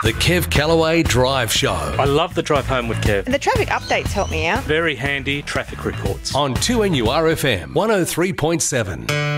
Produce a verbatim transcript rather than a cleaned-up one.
The Kev Callaway Drive Show. I love the drive home with Kev. And the traffic updates help me out. Very handy traffic reports. On two N U R F M one oh three point seven.